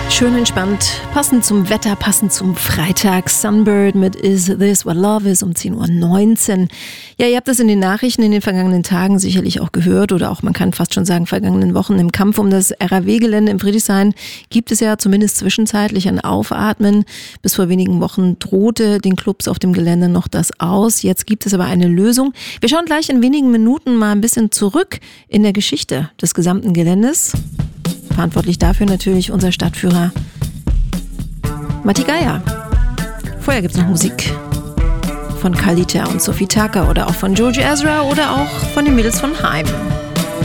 Schön entspannt, passend zum Wetter, passend zum Freitag. Sunbird mit Is This What Love Is um 10:19 Uhr. Ja, ihr habt das in den Nachrichten in den vergangenen Tagen sicherlich auch gehört oder auch, man kann fast schon sagen, vergangenen Wochen. Im Kampf um das RAW-Gelände im Friedrichshain gibt es ja zumindest zwischenzeitlich ein Aufatmen. Bis vor wenigen Wochen drohte den Clubs auf dem Gelände noch das aus. Jetzt gibt es aber eine Lösung. Wir schauen gleich in wenigen Minuten mal ein bisschen zurück in der Geschichte des gesamten Geländes. Verantwortlich dafür natürlich unser Stadtführer Matti Geier. Vorher gibt's noch Musik von Kalita und Sophie Tucker oder auch von Joji Ezra oder auch von den Mädels von Haim.